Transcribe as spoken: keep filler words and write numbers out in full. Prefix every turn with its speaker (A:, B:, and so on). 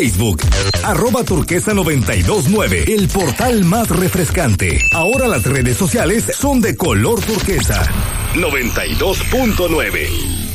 A: Facebook, arroba turquesa noventa y dos nueve, el portal más refrescante. Ahora las redes sociales son de color turquesa. noventa y dos punto nueve.